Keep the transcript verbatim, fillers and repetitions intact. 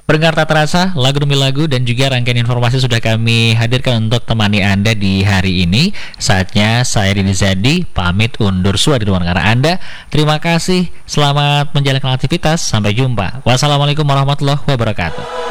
Pendengar tak terasa, lagu demi lagu dan juga rangkaian informasi sudah kami hadirkan untuk temani Anda di hari ini. Saatnya saya Didi Zadi pamit undur suara di ruang karena Anda. Terima kasih, selamat menjalankan aktivitas, sampai jumpa. Wassalamualaikum warahmatullahi wabarakatuh.